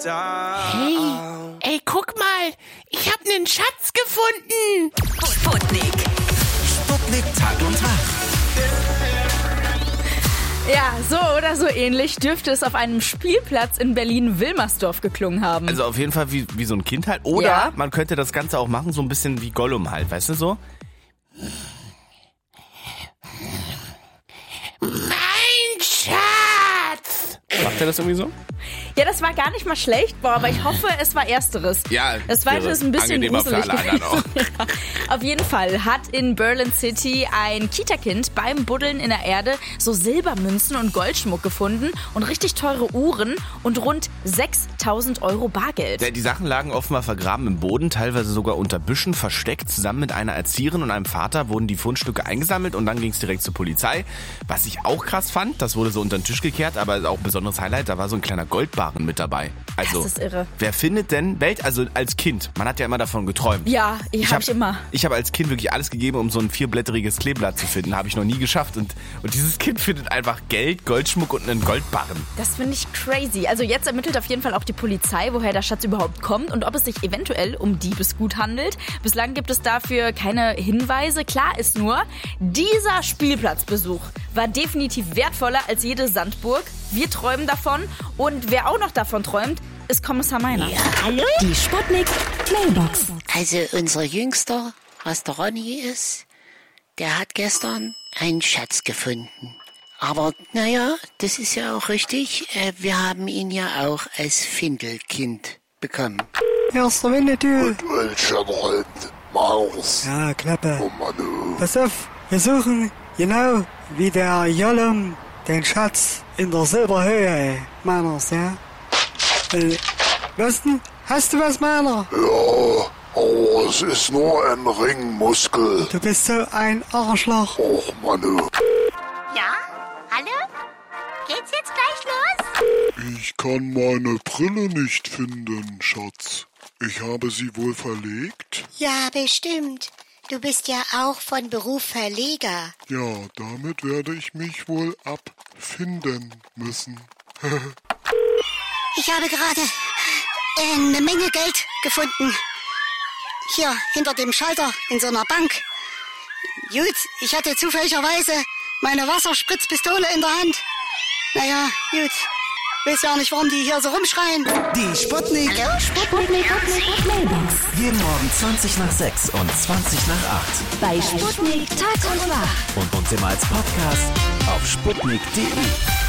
Hey, ey, guck mal, ich hab nen Schatz gefunden. Sputnik. Sputnik Tag und Tag. Ja, so oder so ähnlich dürfte es auf einem Spielplatz in Berlin-Wilmersdorf geklungen haben. Also auf jeden Fall wie so ein Kind halt. Oder Ja. man könnte das Ganze auch machen, so ein bisschen wie Gollum halt, weißt du so? Mein Schatz. Macht er das irgendwie so? Ja, das war gar nicht mal schlecht, boah, aber ich hoffe, es war ersteres. Ja, das zweite wäre ist ein bisschen angenehmer für gruselig alle anderen auch. gewesen. Ja. Auf jeden Fall hat in Berlin City ein Kita-Kind beim Buddeln in der Erde so Silbermünzen und Goldschmuck gefunden und richtig teure Uhren und rund 6.000 Euro Bargeld. Die Sachen lagen offenbar vergraben im Boden, teilweise sogar unter Büschen versteckt. Zusammen mit einer Erzieherin und einem Vater wurden die Fundstücke eingesammelt und dann ging es direkt zur Polizei. Was ich auch krass fand, das wurde so unter den Tisch gekehrt, aber auch ein besonderes Highlight, da war so ein kleiner Goldbarren mit dabei. Also, Das ist irre. Wer findet denn also als Kind, man hat ja immer davon geträumt. Ja, ich hab immer. Ich habe als Kind wirklich alles gegeben, um so ein 4-blättriges Kleeblatt zu finden. Habe ich noch nie geschafft. Und dieses Kind findet einfach Geld, Goldschmuck und einen Goldbarren. Das finde ich crazy. Also jetzt ermittelt auf jeden Fall auch die Polizei, woher der Schatz überhaupt kommt und ob es sich eventuell um Diebesgut handelt. Bislang gibt es dafür keine Hinweise. Klar ist nur, dieser Spielplatzbesuch war definitiv wertvoller als jede Sandburg. Wir träumen davon und wer auch noch davon träumt, ist Kommissar Meiner. Ja, hallo? Die Sputnik Mailbox. Also unser Jüngster, was der Ronny ist, der hat gestern einen Schatz gefunden. Aber naja, das ist ja auch richtig. Wir haben ihn ja auch als Findelkind bekommen. Erster Winnetou. Welchen Maus. Ja, Klappe. Oh Manu. Pass auf, wir suchen genau wie der Jollum den Schatz in der Silberhöhe Meiners, ja? Was denn? Hast du was, Meiner? Ja, aber es ist nur ein Ringmuskel. Du bist so ein Arschloch. Och Manu. Ja? Hallo? Geht's jetzt gleich los? Ich kann meine Brille nicht finden, Schatz. Ich habe sie wohl verlegt? Ja, bestimmt. Du bist ja auch von Beruf Verleger. Ja, damit werde ich mich wohl abfinden müssen. Ich habe gerade eine Menge Geld gefunden. Hier, hinter dem Schalter in so einer Bank. Gut, ich hatte zufälligerweise meine Wasserspritzpistole in der Hand. Naja, gut. Weiß ja nicht, warum die hier so rumschreien. Die Sputnik. Hallo, Sputnik. Mailbox. Jeden Morgen 20 nach 6 und 20 nach 8. Bei Sputnik Tag und Wach. Und uns immer als Podcast auf sputnik.de.